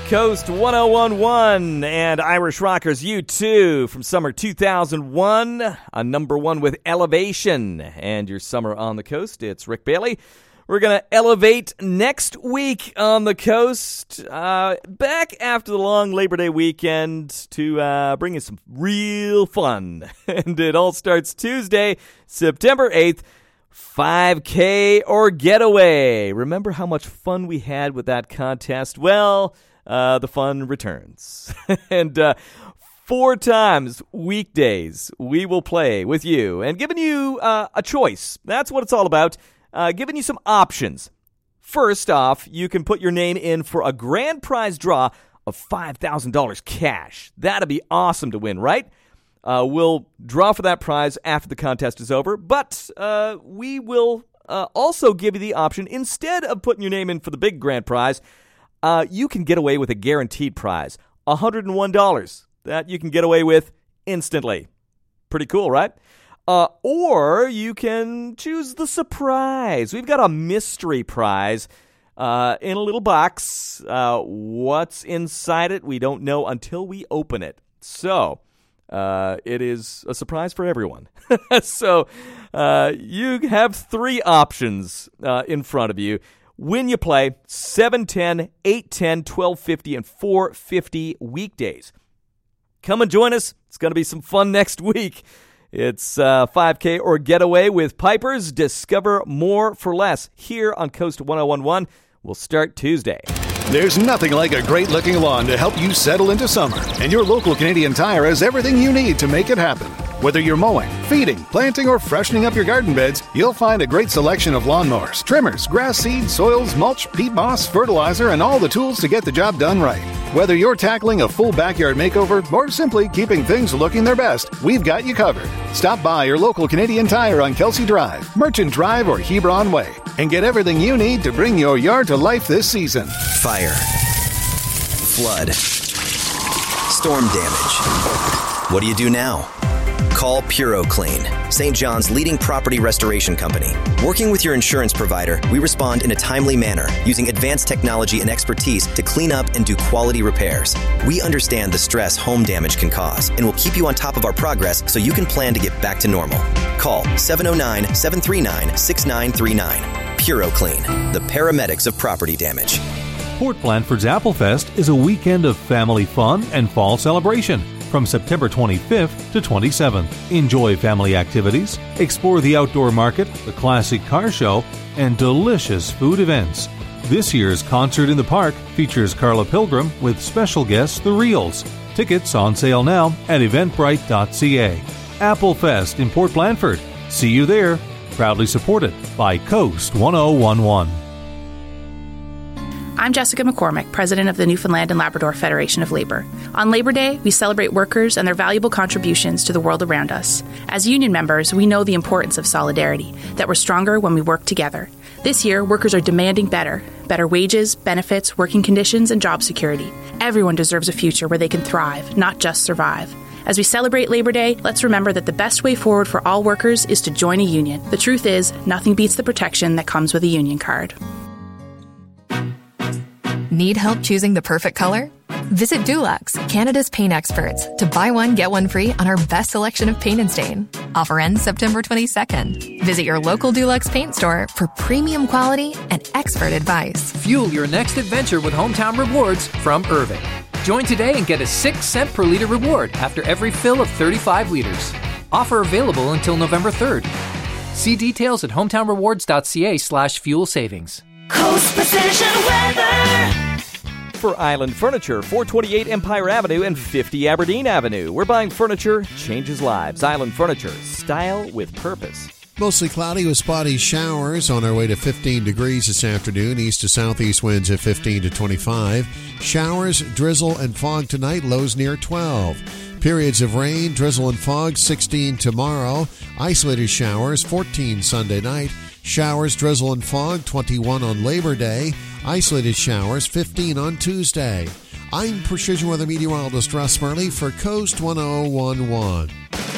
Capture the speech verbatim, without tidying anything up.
Coast one oh one one and Irish Rockers U two from summer two thousand one, a number one with Elevation. And your summer on the coast, it's Rick Bailey. We're going to elevate next week on the coast, uh, back after the long Labor Day weekend to uh, bring you some real fun. And it all starts Tuesday, September eighth, five K or Getaway. Remember how much fun we had with that contest? Well, uh, the fun returns. and uh, four times weekdays we will play with you and giving you uh, a choice. That's what it's all about. Uh, giving you some options. First off, you can put your name in for a grand prize draw of five thousand dollars cash. That'd be awesome to win, right? Uh, we'll draw for that prize after the contest is over, but uh, we will uh, also give you the option, instead of putting your name in for the big grand prize, uh, you can get away with a guaranteed prize, one hundred one dollars. That you can get away with instantly. Pretty cool, right? Uh, or you can choose the surprise. We've got a mystery prize uh, in a little box. Uh, what's inside it, we don't know until we open it. So uh, it is a surprise for everyone. so uh, you have three options uh, in front of you. When you play seven ten, eight ten, twelve fifty, and four fifty weekdays. Come and join us. It's going to be some fun next week. It's uh, five K or Getaway with Pipers. Discover more for less here on Coast one oh one one. We'll start Tuesday. There's nothing like a great-looking lawn to help you settle into summer. And your local Canadian Tire has everything you need to make it happen. Whether you're mowing, feeding, planting, or freshening up your garden beds, you'll find a great selection of lawnmowers, trimmers, grass seed, soils, mulch, peat moss, fertilizer, and all the tools to get the job done right. Whether you're tackling a full backyard makeover or simply keeping things looking their best, we've got you covered. Stop by your local Canadian Tire on Kelsey Drive, Merchant Drive, or Hebron Way, and get everything you need to bring your yard to life this season. Fire. Flood. Storm damage. What do you do now? Call PuroClean, Saint John's leading property restoration company. Working with your insurance provider, we respond in a timely manner using advanced technology and expertise to clean up and do quality repairs. We understand the stress home damage can cause and will keep you on top of our progress so you can plan to get back to normal. Call seven oh nine, seven three nine, six nine three nine. PuroClean, the paramedics of property damage. Port Blandford's Applefest is a weekend of family fun and fall celebration from September twenty-fifth to twenty-seventh. Enjoy family activities, explore the outdoor market, the classic car show, and delicious food events. This year's Concert in the Park features Carla Pilgrim with special guests The Reels. Tickets on sale now at eventbrite dot c a. Applefest in Port Blandford. See you there. Proudly supported by Coast one oh one one. I'm Jessica McCormick, President of the Newfoundland and Labrador Federation of Labor. On Labor Day, we celebrate workers and their valuable contributions to the world around us. As union members, we know the importance of solidarity, that we're stronger when we work together. This year, workers are demanding better. Better wages, benefits, working conditions, and job security. Everyone deserves a future where they can thrive, not just survive. As we celebrate Labor Day, let's remember that the best way forward for all workers is to join a union. The truth is, nothing beats the protection that comes with a union card. Need help choosing the perfect color? Visit Dulux, Canada's paint experts, to buy one, get one free on our best selection of paint and stain. Offer ends September twenty-second. Visit your local Dulux paint store for premium quality and expert advice. Fuel your next adventure with Hometown Rewards from Irving. Join today and get a six cent per liter reward after every fill of thirty-five liters. Offer available until November third. See details at hometown rewards dot c a slash fuel savings. Coast Precision Weather. For Island Furniture, four twenty-eight Empire Avenue and fifty Aberdeen Avenue. We're buying furniture, changes lives. Island Furniture, style with purpose. Mostly cloudy with spotty showers on our way to fifteen degrees this afternoon. East to southeast winds at fifteen to twenty-five. Showers, drizzle, and fog tonight. Lows near twelve. Periods of rain, drizzle, and fog, sixteen tomorrow. Isolated showers, fourteen Sunday night. Showers, drizzle, and fog, twenty-one on Labor Day. Isolated showers, fifteen on Tuesday. I'm Precision Weather Meteorologist Russ Murley for Coast one oh one one.